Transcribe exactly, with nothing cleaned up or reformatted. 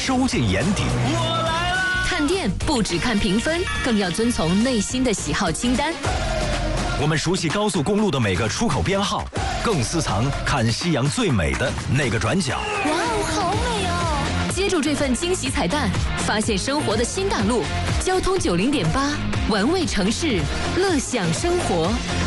收进眼底。 我来啦！ 看店不只看评分，更要遵从内心的喜好清单。 我们熟悉高速公路的每个出口编号，更私藏看夕阳最美的那个转角。 哇哦，好美哦！接住这份惊喜彩蛋，发现生活的新大陆。交通九零点八，玩味城市，乐享生活。